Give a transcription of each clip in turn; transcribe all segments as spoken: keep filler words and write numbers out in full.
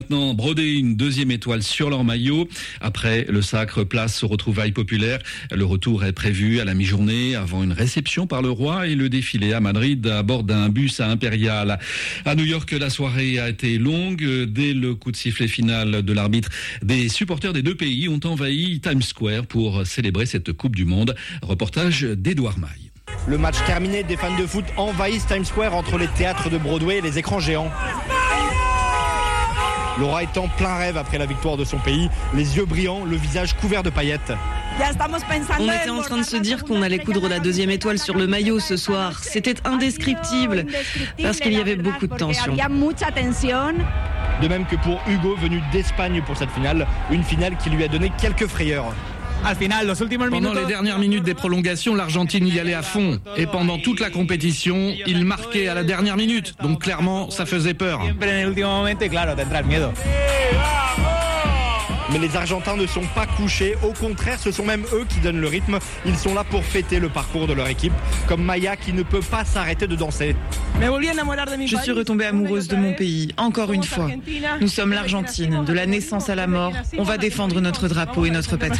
maintenant broder une deuxième étoile sur leur maillot. Après le sacre, place aux retrouvailles populaires. Le retour est prévu à la mi-journée avant une réception par le roi et le défilé à Madrid à bord d'un bus à Impérial. À New York, la soirée a été longue. Dès le coup de sifflet final de l'arbitre, des supporters des deux pays ont envahi Times Square pour célébrer cette Coupe du Monde. Reportage d'Edouard Maille. Le match terminé, des fans de foot envahissent Times Square entre les théâtres de Broadway et les écrans géants. Laura est en plein rêve après la victoire de son pays, les yeux brillants, le visage couvert de paillettes. On était en train de se dire qu'on allait coudre la deuxième étoile sur le maillot ce soir. C'était indescriptible parce qu'il y avait beaucoup de tension. De même que pour Hugo, venu d'Espagne pour cette finale, une finale qui lui a donné quelques frayeurs. Pendant les dernières minutes des prolongations, l'Argentine y allait à fond. Et pendant toute la compétition, il marquait à la dernière minute. Donc clairement, ça faisait peur. Mais les Argentins ne sont pas couchés. Au contraire, ce sont même eux qui donnent le rythme. Ils sont là pour fêter le parcours de leur équipe. Comme Maya qui ne peut pas s'arrêter de danser. Je suis retombée amoureuse de mon pays, encore une fois. Nous sommes l'Argentine, de la naissance à la mort. On va défendre notre drapeau et notre patrie.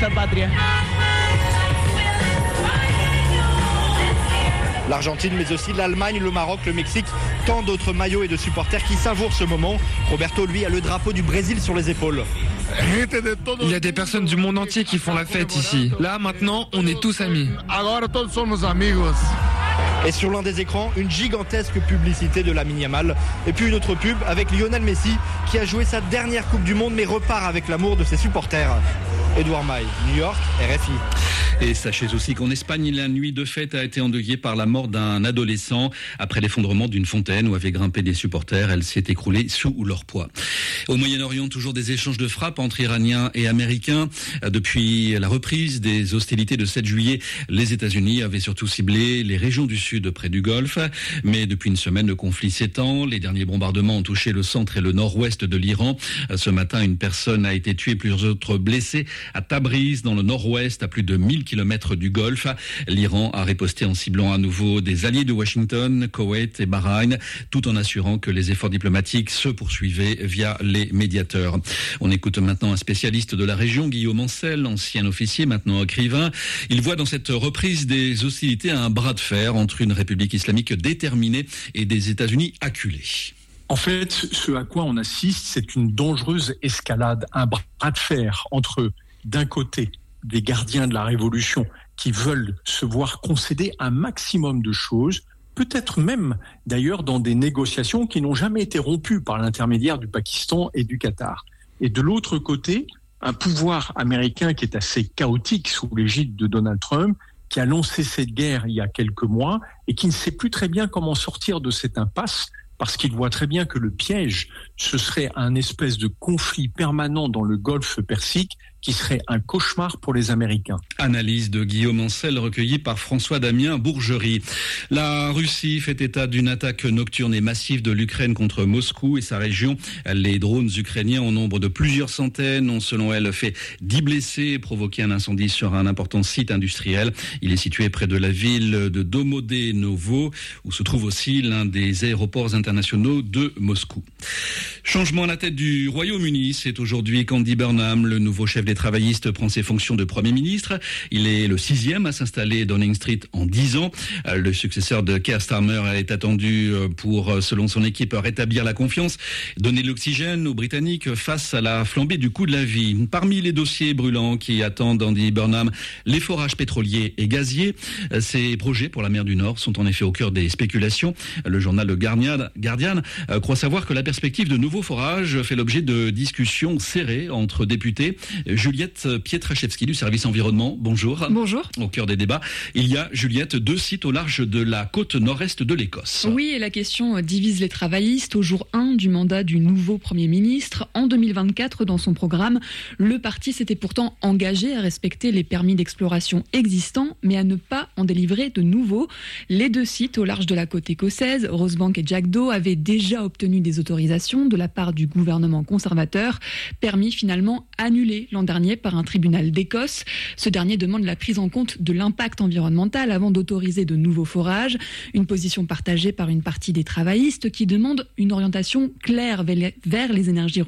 L'Argentine, mais aussi l'Allemagne, le Maroc, le Mexique, tant d'autres maillots et de supporters qui savourent ce moment. Roberto, lui, a le drapeau du Brésil sur les épaules. Il y a des personnes du monde entier qui font la fête ici. Là, maintenant, on est tous amis. Et sur l'un des écrans, une gigantesque publicité de Lamine Yamal. Et puis une autre pub avec Lionel Messi qui a joué sa dernière Coupe du Monde mais repart avec l'amour de ses supporters. Edouard Maille, New York, R F I. Et sachez aussi qu'en Espagne, la nuit de fête a été endeuillée par la mort d'un adolescent. Après l'effondrement d'une fontaine où avaient grimpé des supporters, elle s'est écroulée sous leur poids. Au Moyen-Orient, toujours des échanges de frappes entre Iraniens et Américains. Depuis la reprise des hostilités de sept juillet, les États-Unis avaient surtout ciblé les régions du sud près du Golfe. Mais depuis une semaine, le conflit s'étend. Les derniers bombardements ont touché le centre et le nord-ouest de l'Iran. Ce matin, une personne a été tuée, plusieurs autres blessés à Tabriz, dans le nord-ouest, à plus de mille kilomètres du Golfe. L'Iran a riposté en ciblant à nouveau des alliés de Washington, Koweït et Bahreïn, tout en assurant que les efforts diplomatiques se poursuivaient via les médiateurs. On écoute maintenant un spécialiste de la région, Guillaume Ancel, ancien officier, maintenant écrivain. Il voit dans cette reprise des hostilités un bras de fer entre une République islamique déterminée et des États-Unis acculés. En fait, ce à quoi on assiste, c'est une dangereuse escalade, un bras de fer entre, d'un côté, des gardiens de la révolution qui veulent se voir concéder un maximum de choses, peut-être même d'ailleurs dans des négociations qui n'ont jamais été rompues par l'intermédiaire du Pakistan et du Qatar. Et de l'autre côté, un pouvoir américain qui est assez chaotique sous l'égide de Donald Trump, qui a lancé cette guerre il y a quelques mois et qui ne sait plus très bien comment sortir de cette impasse, parce qu'il voit très bien que le piège, ce serait un espèce de conflit permanent dans le Golfe Persique qui serait un cauchemar pour les Américains. Analyse de Guillaume Ancel recueillie par François-Damien Bourgerie. La Russie fait état d'une attaque nocturne et massive de l'Ukraine contre Moscou et sa région. Les drones ukrainiens au nombre de plusieurs centaines ont selon elle fait dix blessés et provoqué un incendie sur un important site industriel. Il est situé près de la ville de Domodénovo où se trouve aussi l'un des aéroports internationaux de Moscou. Changement à la tête du Royaume-Uni, c'est aujourd'hui qu'Andy Burnham, le nouveau chef des travaillistes, prend ses fonctions de Premier ministre. Il est le sixième à s'installer à Downing Street en dix ans. Le successeur de Keir Starmer est attendu pour, selon son équipe, rétablir la confiance, donner de l'oxygène aux Britanniques face à la flambée du coût de la vie. Parmi les dossiers brûlants qui attendent Andy Burnham, les forages pétroliers et gaziers. Ces projets pour la mer du Nord sont en effet au cœur des spéculations. Le journal Le Guardian, Guardian croit savoir que la perspective de nouveaux forages fait l'objet de discussions serrées entre députés. Juliette Pietraszewski du service environnement, bonjour. Bonjour. Au cœur des débats, il y a, Juliette, deux sites au large de la côte nord-est de l'Écosse. Oui, et la question divise les travaillistes au jour un du mandat du nouveau Premier ministre. En deux mille vingt-quatre, dans son programme, le parti s'était pourtant engagé à respecter les permis d'exploration existants, mais à ne pas en délivrer de nouveaux. Les deux sites au large de la côte écossaise, Rosebank et Jackdaw, avaient déjà obtenu des autorisations de la part du gouvernement conservateur, permis finalement annulés l'an dernier par un tribunal d'Écosse. Ce dernier demande la prise en compte de l'impact environnemental avant d'autoriser de nouveaux forages. Une position partagée par une partie des travaillistes qui demandent une orientation claire vers les énergies